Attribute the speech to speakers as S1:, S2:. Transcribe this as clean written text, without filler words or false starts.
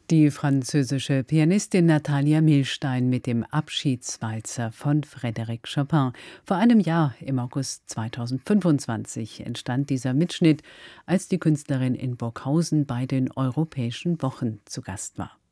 S1: Die französische Pianistin Natalia Milstein mit dem Abschiedswalzer von Frédéric Chopin. Vor einem Jahr, im August 2025, entstand dieser Mitschnitt, als die Künstlerin in Burghausen bei den Europäischen Wochen zu Gast war.